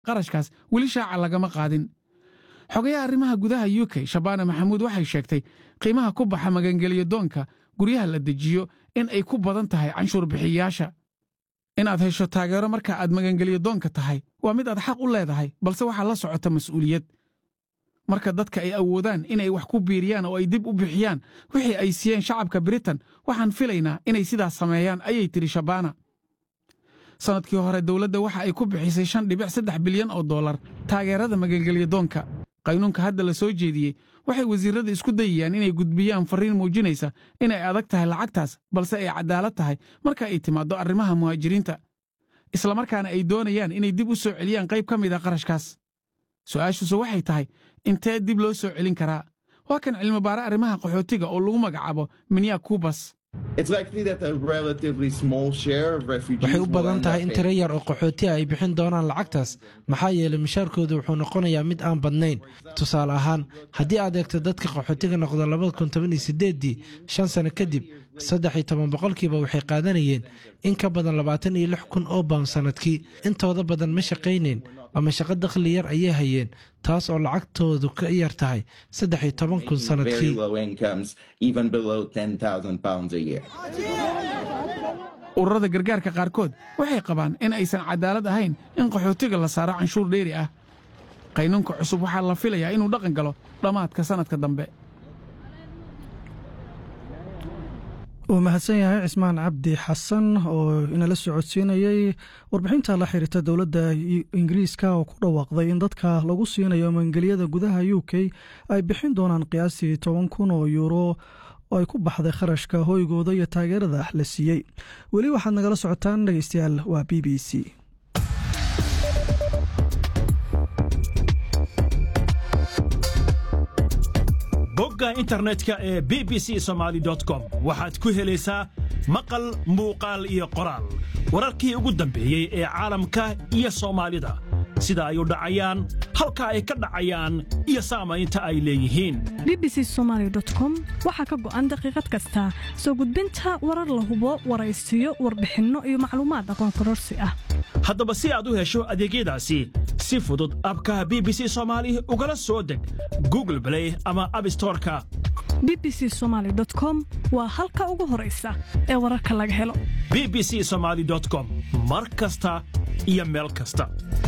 qarashkaas weli shaaca lagama qaadin xogayaha arrimaha gudaha UK Shabana Maxamuud waxay sheegtay qiimaha ku baxa magangeliyo doonka guryaha la dejiyo in ay ku badan tahay canshuur bixiyayaasha inaad hesho taageero marka aad magangeliyo doonka tahay waa mid aad xaq u leedahay balse waxaa la socota mas'uuliyad marka dadka ay awoodaan inay wax ku biiriyaan oo ay dib u bixiyaan wixii ay siiyeen shacabka Britain waxaan filaynaa inay sidaas sameeyaan ayay tiri Shabana sanadkii hore dawladda waxa ay ku bixisay 5.3 bilyan oo dollar taageerada magangeliyo doonka qaynuunka hadda la soo jeediyey waxay wasiirada isku dayayaan inay gudbiyaan fariin muujinaysa inay adag tahay lacagtaas balse ay cadaalad tahay marka ay timaado arrimaha muhaajiriinta isla markaana ay doonayaan inay dib u soo celiyaan qayb ka mid ah qarashkaas su'aashiisu waxay tahay intee dib loo soo celin karaa waa kan cilmi baare arrimaha qaxootiga oo lagu magacaabo Minya Kubas waxay u badan tahay in tiro yar oo qaxooti ay bixin doonaan lacagtaas maxaa yeelay mushaarkoodu wuxuu noqonayaa mid aan badnayn tusaale ahaan haddii aad eegto dadka qaxootiga noqda 2018 5 sano kadib 13% waxay qaadanayeen in ka badan 26,000 oo pound sanadkii intooda badan ma shaqaynayn ama shaqo dakhli yar ayay hayeen taas oo lacagtoodu ka yar tahay 13,000 sanadkii ururada gargaarka qaarkood waxay qabaan in aysan cadaalad ahayn in qaxootiga la saaro canshuur dheeri ah qaynuunka cusub waxaa la filayaa inuu dhaqan galo dhammaadka sanadka dambe uu mahadsan yahay Cismaan Cabdi Xasan oo inala socodsiinayay warbixinta la xiriirta dawladda Ingiriiska oo ku dhawaaqday in dadka lagu siinayo maangeliyada gudaha UK ay bixin doonaan qiyaastii 10,000 oo euro oo ay ku baxday kharashka hoygooda iyo taageerada la siiyey weli waxaad nagala socotaan dhageystayaal waa BBC bogga internetka ee bbcsomali.com waxaad ku helaysaa maqal muuqaal iyo qoraal wararkii ugu dambeeyey ee caalamka iyo Soomaalida sida ay u dhacayaan halka ay ka dhacayaan iyo saamaynta ay leeyihiin bbcsomali.com waxa ka go'an daqiiqad kasta soo gudbinta warar la hubo waraysiyo warbixinno iyo macluumaad aqoon kororsi ah haddaba si aad u hesho adeegyadaasi si fudud abka BBC Somali ugala soo deg Google Play ama App Store-ka bbcsomali.com waa halka ugu horeysa ee wararka laga helo bbcsomali.com mar kasta iyo meel kasta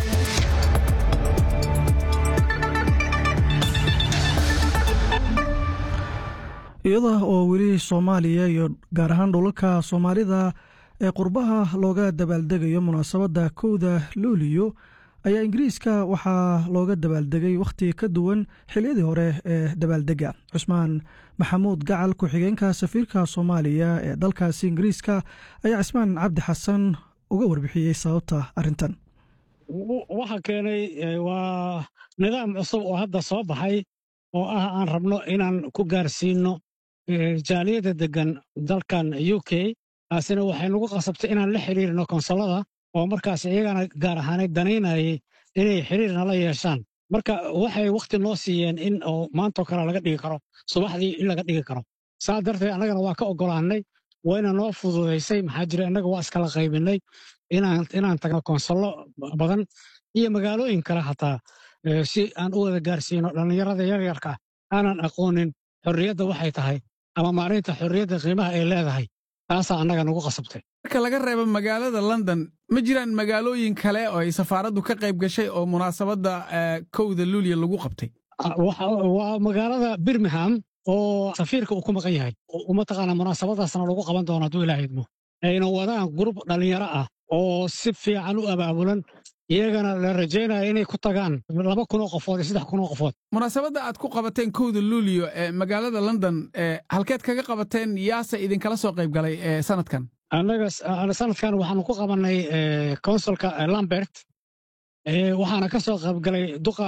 iyada oo weli Soomaaliya iyo gaar ahaan dhulalka Soomaalida ee qurbaha looga dabaaldegayo munaasabadda 1 Luulyo ayaa Ingiriiska waxaa looga dabaaldegay waqti ka duwan xilliyadii hore ee dabaaldega Cusmaan Maxamuud Gacal ku-xigeenka safiirka Soomaaliya ee dalkaasi Ingiriiska ayaa Cismaan Cabdi Xasan uga warbixiyay sababta arintan waxa keenay waa nidaam cusub oo hadda soo baxay oo aan rabno inaan ku gaarsiino jaaliyada degan dalkan UK taasina waxay nagu qasabtay inaan la xiriirno konsolada oo markaas iyagana gaar ahaan danaynayay inay xiriir nala yeeshaan marka waxay waqti noo siiyeen in oo maanta kale laga dhigi karo subaxdii in laga dhigi karo saa darteed annagana waa ka ogolaanay wayna noo fududaysay maxaa jira annaga waa iskala qaybinay inaan tagno konsolo badan iyo magaalooyin kale hataa si aan u wada gaarsiino dhallinyarada yaryarka aanan aqoonin xorriyadda waxay tahay ama maalinta xorriyadda qiimaha ay leedahay taasaa annaga nagu qasabtay marka laga reebo magaalada London ma jiraan magaalooyin kale oo ay safaaraddu ka qayb gashay oo munaasabadda 1 Luulyo lagu qabtay waa magaalada Birmingham oo safiirka uu ku maqan yahay uma taqaana munaasabadaasna lagu qaban doono hadduu ilaahay idmo ayna wadaan grup dhalinyaro ah oo si fiican u abaabulan iyagana la rajaynaya inay ku tagaan 2,000 oo qofood iyo 3,000 oo qofood munaasabadda aad ku qabateen 1 Luulyo ee magaalada London halkeed kaga qabateen yaase idinkala soo qayb galay sanadkan annaga sanadkan waxaanu ku qabanay consulka Lambert waxaana ka soo qayb galay duqa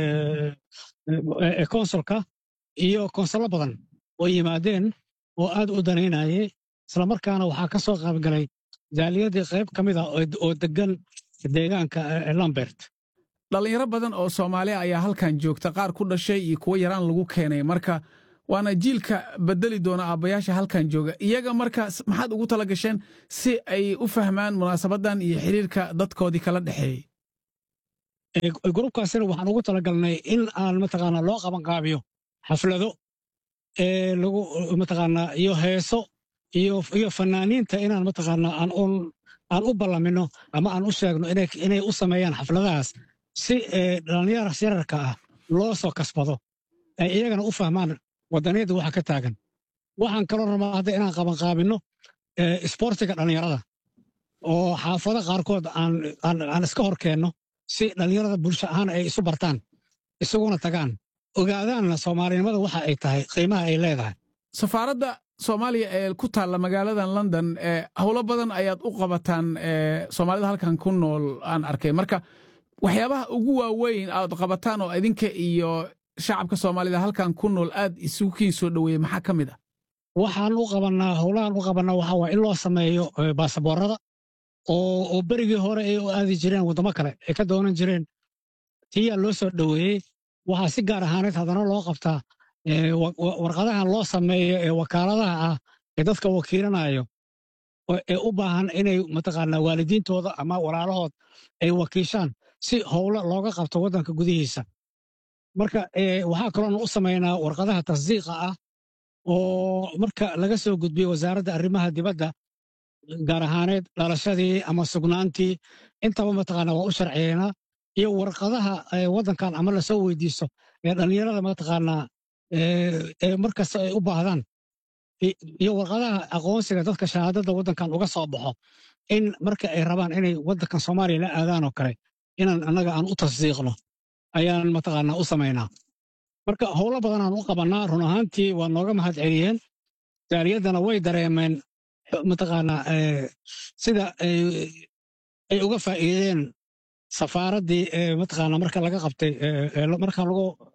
consulka iyo konsolo badan oo yimaadeen oo aad u danaynayay isla markaana waxaa ka soo qayb galay jaaliyadii qayb ka mid ah oo degan deegaanka Lambert dhalinyaro badan oo Soomaali ayaa halkan joogta qaar ku dhashay iyo kuwa yaraan lagu keenay marka waana jiilka bedeli doona aabayaasha halkan jooga iyaga marka maxaad ugu tala gasheen si ay u fahmaan munaasabadan iyo xiriirka dadkoodii kala dhaxeeyay gruubkaasina waxaan ugu talagalnay in aan mataqaanaa loo qabanqaabiyo xaflado lagu mataqaanaa iyo heeso iyo fanaaniinta inaan mataqaanaa aan u ballamino ama aan u sheegno inay u sameeyaan xafladahaas si dhallinyara yararka ah loo soo kasbado ay iyagana u fahmaan waddaniyadda waxa ka taagan waxaan kaloo rabaa hadda inaan qabanqaabino isboortiga dhallinyarada oo xaafado qaarkood aan iska hor keenno si dhallinyarada bulsho ahaan ay isu bartaan isuguna tagaan ogaadaanna soomaalinimada waxa ay tahay qiimaha ay leedahay safaaradda soomaaliya ee ku taalla magaaladan london howlo badan ayaad u qabataan soomaalida halkan ku nool aan arkay marka waxyaabaha ugu waaweyn aad qabataan oo idinka iyo shacabka soomaalida halkan ku nool aad isugu kiin soo dhoweeyey maxaa ka mid ah waxaan u qabannaa howlahan u qabannaa waxaa waa in loo sameeyo baasaboorada oo berigii hore ay u aadi jireen waddamo kale ay ka doonan jireen tiyaa loo soo dhoweeyey waxaa si gaar ahaaneed haddana loo qabtaa warqadahan loo sameeyo ee wakaaladaha ah ee dadka wakiilanayo ee u baahan inay mataqaanaa waalidiintooda ama walaalahood ay wakiishaan si howlo looga qabto waddanka gudihiisa marka waxaa kaloona u samaynaa warqadaha tasdiiqa ah oo marka laga soo gudbiyo wasaaradda arrimaha dibadda gaar ahaaneed dhalashadii ama sugnaantii intaba mataqaanaa waa u sharciyeynaa iyo warqadaha waddankan ama lasoo weydiisto ee dhallinyarada mataqaanaa markasta ay u baahdaan iyo warqadaha aqoonsiga dadka shahaadada waddankan uga soo baxo in marka ay rabaan inay waddankan soomaaliya la aadaan oo kale inaan annaga aan u tasdiiqno ayaan mataqaanaa u samaynaa marka howlo badanaan u qabannaa run ahaantii waa nooga mahad celiyeen jaaliyaddana way dareemeen mataqaanaa sida ay uga faa'iideen safaaraddii mataqaanaa marka laga qabtay marka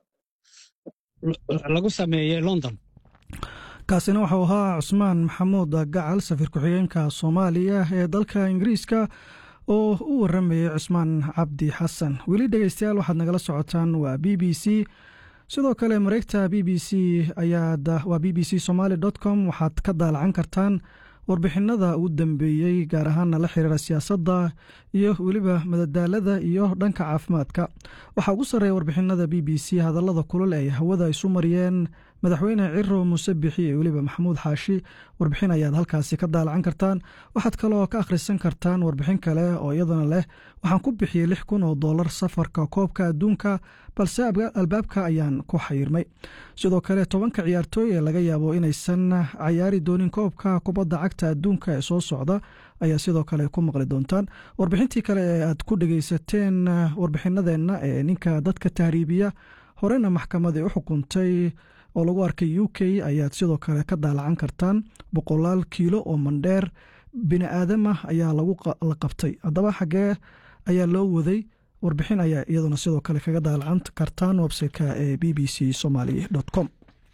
lagu sameeyey london kaasina waxuu ahaa cusmaan maxamuud gacal safiir ku-xigeenka soomaaliya ee dalka ingiriiska oo u warramayay cusmaan cabdi xasan weli dhegaystayaal waxaad nagala socotaan waa b b c sidoo kale mareegta b b c waa b b c somaali com waxaad ka daalacan kartaan warbixinada ugu dambeeyey gaar ahaanna la xiriira siyaasadda iyo weliba madadaalada iyo dhanka caafimaadka waxaa ugu sarreeya warbixinada b b c hadallada kulul ay hawada isu mariyeen madaxweyne ciro muuse bixi iyo weliba maxamuud xaashi warbixin ayaad halkaasi ka daalacan kartaan waxaad kaloo ka akhrisan kartaan warbixin kale oo iyadana leh waxaan ku bixiyey $6,000 safarka koobka adduunka balse albaabka ayaan ku xayiirmay sidoo kale 10 ciyaartooy ee laga yaabo inaysan cayaari doonin koobka kubadda cagta adduunka ee soo socda ayaa sidoo kale ku maqli doontaan warbixintii kale ee aad ku dhegaysateen warbixinadeenna ee ninka dadka tahriibiya horena maxkamadii u xukuntay oo lagu arkay UK ayaad sidoo kale ka daalacan kartaan 100 kiilo oo mandheer bini'aadama ayaa la qabtay haddaba xagee ayaa loo waday warbixin ayaa iyaduna sidoo kale kaga daalacan kartaan website-ka ee bbcsomali.com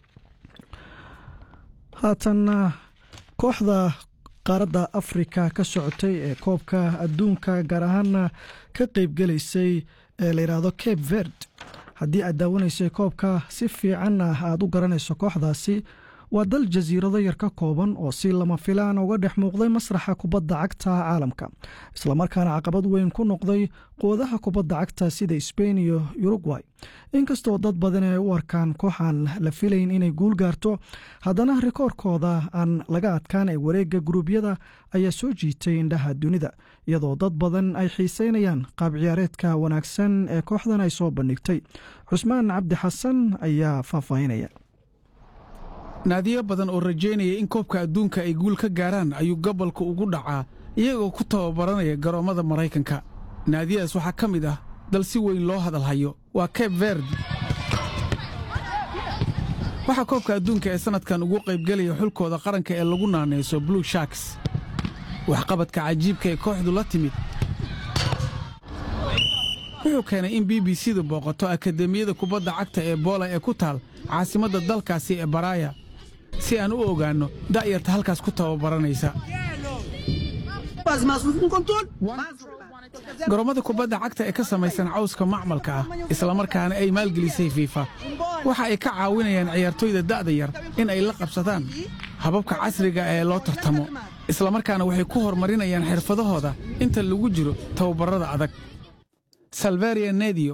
haatan kooxda qaaradda Afrika ka socotay ee koobka adduunka gaar ahaan ka qaybgalaysay ee la yiraahdo Cape Verde haddii aad daawanaysay koobka si fiican aad u garanayso kooxdaasi waa dal jasiirado yar ka kooban oo si lama filaan uga dhex muuqday masraxa kubadda cagta caalamka islamarkaana caqabad weyn ku noqday quwadaha kubadda cagta sida Spain iyo Uruguay inkastoo dad badan ay u arkaan kooxan la filayn inay guul gaarto haddana rikoorkooda aan laga adkaan ee wareegga guruubyada ayaa soo jiitay indhaha dunida iyadoo dad badan ay xiiseynayaan qaab ciyaareedka wanaagsan ee kooxdan ay soo bandhigtay cusmaan cabdi xasan ayaa faahfaahinaya naadiyo badan oo rajaynaya in koobka adduunka ay guul ka gaaraan ayuu gobolka ugu dhacaa iyagoo ku tababaranaya garoommada Maraykanka naadiyadaas waxaa ka mid ah dal si weyn loo hadalhayo waa Cape Verde waxaa koobka adduunka ee sanadkan ugu qaybgelaya xulkooda qaranka ee lagu naaneyso Blue Sharks waxqabadka cajiibka ee kooxdu la timid wuxuu keenay in BBC-du booqato akademiyada kubadda cagta ee Bola ee ku taal caasimadda dalkaasi ee Baraya si aan u ogaanno da'yarta halkaas ku tababaranaysa garoommada kubadda cagta ee ka samaysan cawska macmalka ah islamarkaana ay maalgelisay FIFA waxa ay ka caawinayaan ciyaartooyda da'da yar in ay la qabsadaan hababka casriga ee loo tartamo islamarkaana waxay ku horumarinayaan xirfadahooda inta lagu jiro tababarada adag salveria nedio